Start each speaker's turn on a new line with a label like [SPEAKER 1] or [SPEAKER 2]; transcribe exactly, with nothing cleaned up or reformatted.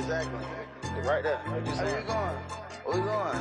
[SPEAKER 1] Exactly. Right there. What you saying? Where we going? Where we going?